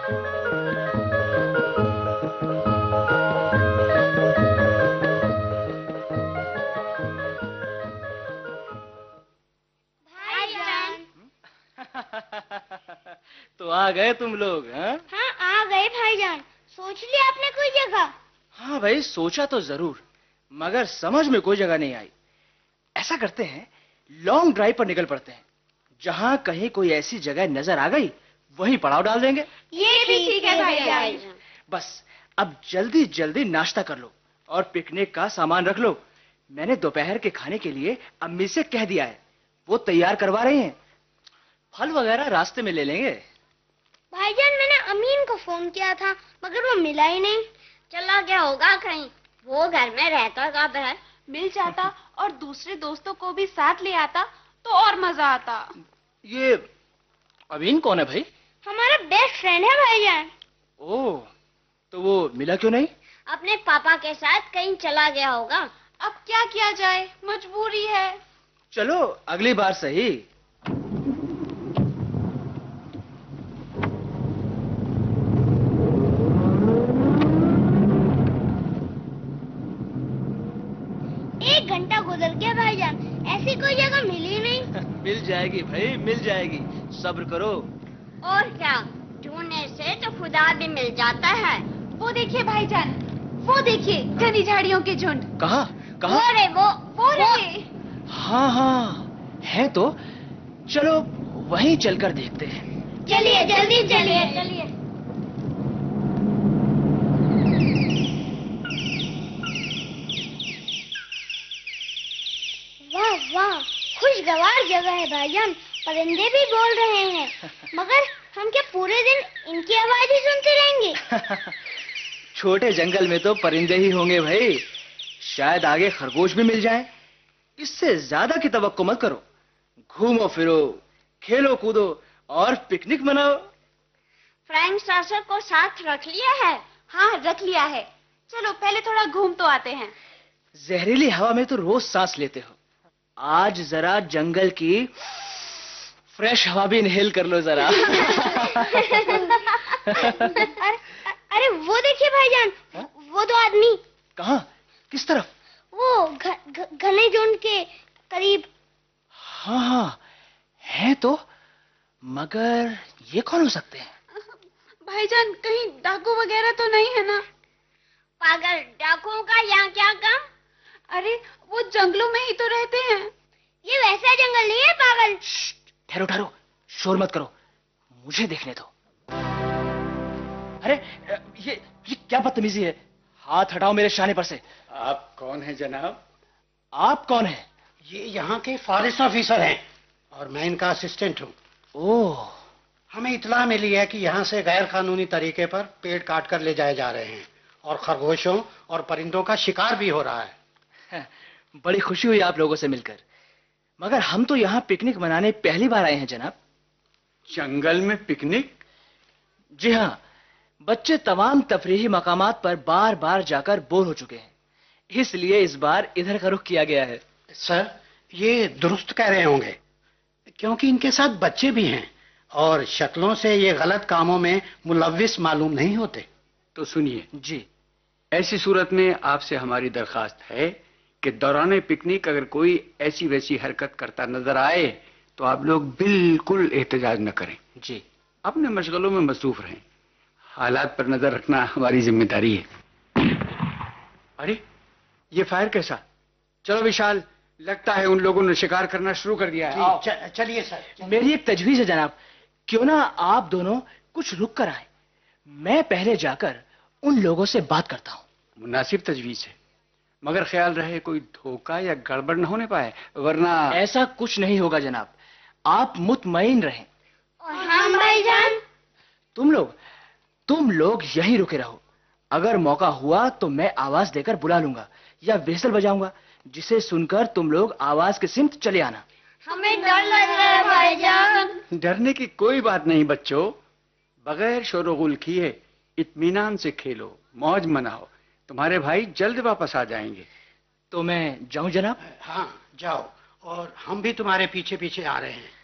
तो आ गए तुम लोग? हाँ हाँ, आ गए भाईजान। सोच लिया आपने कोई जगह? हाँ भाई, सोचा तो जरूर, मगर समझ में कोई जगह नहीं आई। ऐसा करते हैं, लॉन्ग ड्राइव पर निकल पड़ते हैं। जहाँ कहीं कोई ऐसी जगह नजर आ गई, वहीं पड़ाव डाल देंगे। ये भी ठीक है भाईजान। बस अब जल्दी जल्दी नाश्ता कर लो और पिकनिक का सामान रख लो। मैंने दोपहर के खाने के लिए अम्मी से कह दिया है, वो तैयार करवा रही हैं। फल वगैरह रास्ते में ले लेंगे। भाईजान, मैंने अमीन को फोन किया था, मगर वो मिला ही नहीं। चला गया होगा कहीं। वो घर में रहता कब है? मिल जाता और दूसरे दोस्तों को भी साथ ले आता तो और मजा आता। ये अमीन कौन है भाई? हमारा बेस्ट फ्रेंड है भाईजान। ओह, तो वो मिला क्यों नहीं? अपने पापा के साथ कहीं चला गया होगा। अब क्या किया जाए, मजबूरी है। चलो अगली बार सही। एक घंटा गुजर गया भाईजान, ऐसी कोई जगह मिली नहीं। मिल जाएगी भाई, मिल जाएगी, सब्र करो। और क्या, ढूंढने से तो खुदा भी मिल जाता है। वो देखिए भाईजान, वो देखिए घनी झाड़ियों के झुंड। कहाँ कहाँ? वो रे वो रे। हाँ हाँ है तो, चलो वहीं चलकर देखते हैं। चलिए जल्दी चलिए। वाह वाह, खुशगवार जगह है भाईजान। परिंदे भी बोल रहे हैं, मगर हम क्या पूरे दिन इनकी आवाज ही सुनते रहेंगे? छोटे जंगल में तो परिंदे ही होंगे भाई, शायद आगे खरगोश भी मिल जाए। इससे ज्यादा की तवक्को मत करो। घूमो फिरो, खेलो कूदो और पिकनिक मनाओ। फ्रैंक सासर को साथ रख लिया है? हाँ, रख लिया है। चलो पहले थोड़ा घूम तो आते हैं। जहरीली हवा में तो रोज सांस लेते हो, आज जरा जंगल की फ्रेश हवा भी इनहेल कर लो जरा। अरे वो देखिए भाईजान, वो दो आदमी। कहाँ? किस तरफ? वो घने झुंड के करीब। हाँ हाँ है तो, मगर ये कौन हो सकते हैं? भाईजान, कहीं डाकू वगैरह तो नहीं है ना? पागल, डाकुओं का यहाँ क्या काम? अरे वो जंगलों में ही तो रहते हैं। ये वैसा जंगल नहीं है पागल। ठहरो ठहरो, शोर मत करो, मुझे देखने दो। अरे ये क्या बदतमीजी है? हाथ हटाओ मेरे शाने पर से। आप कौन हैं जनाब? आप कौन हैं? ये यहाँ के फॉरेस्ट ऑफिसर हैं और मैं इनका असिस्टेंट हूँ। ओह, हमें इत्तला मिली है कि यहाँ से गैर कानूनी तरीके पर पेड़ काट कर ले जाए जा रहे हैं और खरगोशों और परिंदों का शिकार भी हो रहा है। बड़ी खुशी हुई आप लोगों से मिलकर, मगर हम तो यहाँ पिकनिक मनाने पहली बार आए हैं जनाब। जंगल में पिकनिक? जी हाँ, बच्चे तमाम तफरीही मकामात पर बार बार जाकर बोर हो चुके हैं, इसलिए इस बार इधर का रुख किया गया है। सर, ये दुरुस्त कह रहे होंगे, क्योंकि इनके साथ बच्चे भी हैं और शक्लों से ये गलत कामों में मुलव्विस मालूम नहीं होते। तो सुनिए जी, ऐसी सूरत में आपसे हमारी दरखास्त है कि दौरान पिकनिक अगर कोई ऐसी वैसी हरकत करता नजर आए तो आप लोग बिल्कुल एहतजाज न करें। जी, अपने मशगलों में मसरूफ रहें। हालात पर नजर रखना हमारी जिम्मेदारी है। अरे ये फायर कैसा? चलो विशाल, लगता है उन लोगों ने शिकार करना शुरू कर दिया है। चलिए सर। मेरी एक तजवीज है जनाब, क्यों ना आप दोनों कुछ रुक कर आए, मैं पहले जाकर उन लोगों से बात करता हूँ। मुनासिब तजवीज है, मगर ख्याल रहे कोई धोखा या गड़बड़ न होने पाए, वरना। ऐसा कुछ नहीं होगा जनाब, आप मुतमईन रहें। और हम भाईजान? तुम लोग यहीं रुके रहो। अगर मौका हुआ तो मैं आवाज देकर बुला लूंगा या व्हिसल बजाऊंगा, जिसे सुनकर तुम लोग आवाज के सिमत चले आना। हमें डर लग रहा है भाईजान। डरने की कोई बात नहीं बच्चों, बगैर शोरगुल किए इत्मीनान से खेलो, मौज मनाओ। तुम्हारे भाई जल्द वापस आ जाएंगे। तो मैं जाऊं जनाब? हाँ जाओ, और हम भी तुम्हारे पीछे पीछे आ रहे हैं।